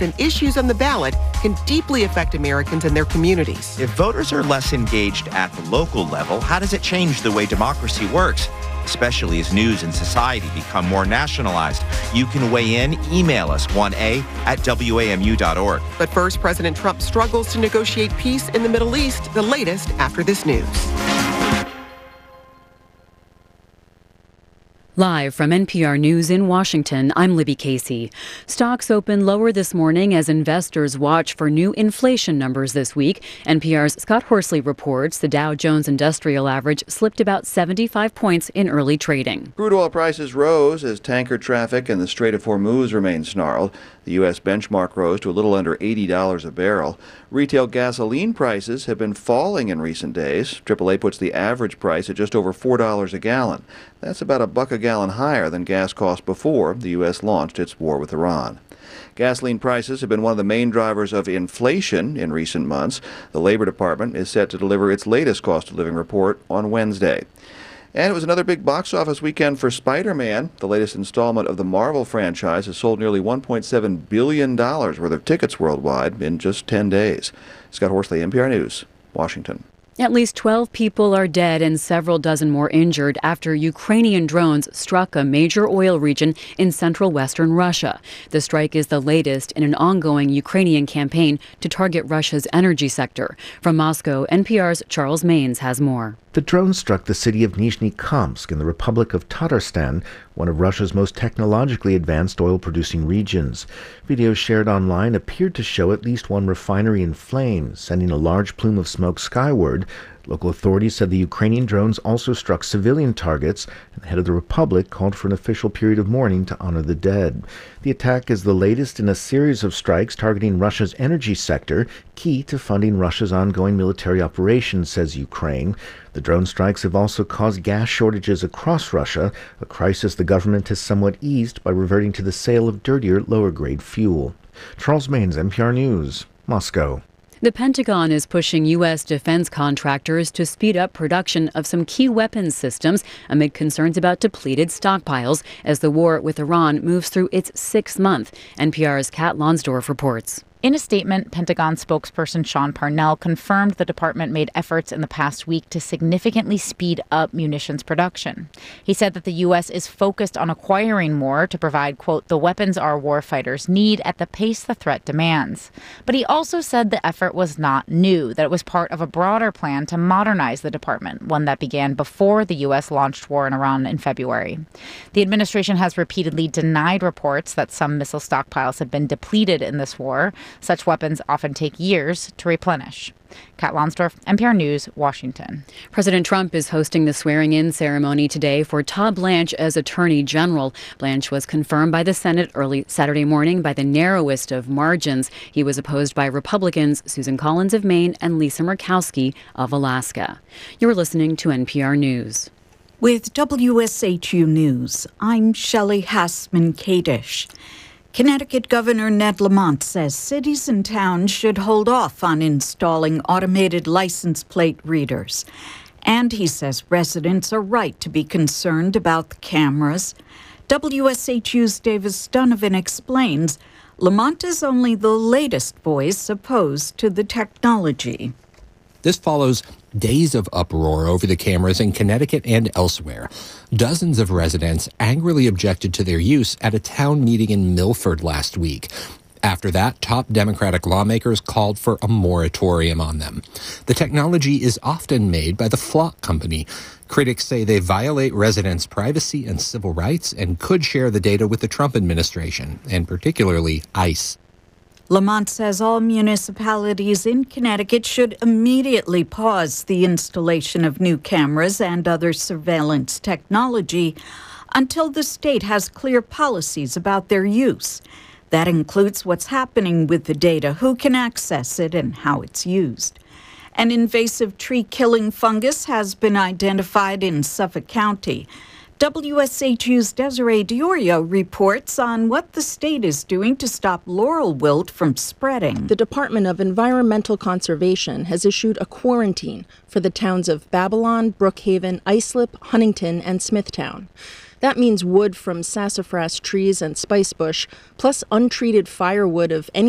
topics and issues on the ballot can deeply affect Americans and their communities. If voters are less engaged at the local level, how does it change the way democracy works? Especially as news and society become more nationalized. You can weigh in. Email us 1a@wamu.org. But first, President Trump struggles to negotiate peace in the Middle East. The latest after this news. Live from NPR News in Washington, I'm Libby Casey. Stocks open lower this morning as investors watch for new inflation numbers this week. NPR's Scott Horsley reports the Dow Jones Industrial Average slipped about 75 points in early trading. Crude oil prices rose as tanker traffic in the Strait of Hormuz remained snarled. The U.S. benchmark rose to a little under $80 a barrel. Retail gasoline prices have been falling in recent days. AAA puts the average price at just over $4 a gallon. That's about $1 a gallon higher than gas cost before the U.S. launched its war with Iran. Gasoline prices have been one of the main drivers of inflation in recent months. The Labor Department is set to deliver its latest cost of living report on Wednesday. And it was another big box office weekend for Spider-Man. The latest installment of the Marvel franchise has sold nearly $1.7 billion worth of tickets worldwide in just 10 days. Scott Horsley, NPR News, Washington. At least 12 people are dead and several dozen more injured after Ukrainian drones struck a major oil region in central western Russia. The strike is the latest in an ongoing Ukrainian campaign to target Russia's energy sector. From Moscow, NPR's Charles Maines has more. The drone struck the city of Nizhny Kamsk in the Republic of Tatarstan, one of Russia's most technologically advanced oil-producing regions. Videos shared online appeared to show at least one refinery in flames, sending a large plume of smoke skyward. Local authorities said the Ukrainian drones also struck civilian targets, and the head of the republic called for an official period of mourning to honor the dead. The attack is the latest in a series of strikes targeting Russia's energy sector, key to funding Russia's ongoing military operations, says Ukraine. The drone strikes have also caused gas shortages across Russia, a crisis the government has somewhat eased by reverting to the sale of dirtier, lower-grade fuel. Charles Maines, NPR News, Moscow. The Pentagon is pushing U.S. defense contractors to speed up production of some key weapons systems amid concerns about depleted stockpiles as the war with Iran moves through its 6th month. NPR's Kat Lonsdorf reports. In a statement, Pentagon spokesperson Sean Parnell confirmed the department made efforts in the past week to significantly speed up munitions production. He said that the U.S. is focused on acquiring more to provide, quote, the weapons our warfighters need at the pace the threat demands. But he also said the effort was not new, that it was part of a broader plan to modernize the department, one that began before the U.S. launched war in Iran in February. The administration has repeatedly denied reports that some missile stockpiles have been depleted in this war. Such weapons often take years to replenish. Kat Lonsdorf, NPR News, Washington. President Trump is hosting the swearing-in ceremony today for Todd Blanche as Attorney General. Blanche was confirmed by the Senate early Saturday morning by the narrowest of margins. He was opposed by Republicans Susan Collins of Maine and Lisa Murkowski of Alaska. You're listening to NPR News. With WSHU News, I'm Shelley Hassman-Kadish. Connecticut Governor Ned Lamont says cities and towns should hold off on installing automated license plate readers. And he says residents are right to be concerned about the cameras. WSHU's Davis Donovan explains Lamont is only the latest voice opposed to the technology. This follows days of uproar over the cameras in Connecticut and elsewhere. Dozens of residents angrily objected to their use at a town meeting in Milford last week. After that, top Democratic lawmakers called for a moratorium on them. The technology is often made by the Flock Company. Critics say they violate residents' privacy and civil rights and could share the data with the Trump administration, and particularly ICE. Lamont says all municipalities in Connecticut should immediately pause the installation of new cameras and other surveillance technology until the state has clear policies about their use. That includes what's happening with the data, who can access it, and how it's used. An invasive tree-killing fungus has been identified in Suffolk County. WSHU's Desiree Diorio reports on what the state is doing to stop laurel wilt from spreading. The Department of Environmental Conservation has issued a quarantine for the towns of Babylon, Brookhaven, Islip, Huntington, and Smithtown. That means wood from sassafras trees and spicebush, plus untreated firewood of any